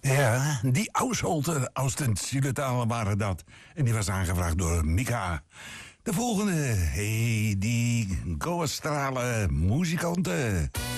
Ja, die Ausholter aus den Südetalen waren dat. En die was aangevraagd door Mika. De volgende, hey, die Goastrale muzikanten.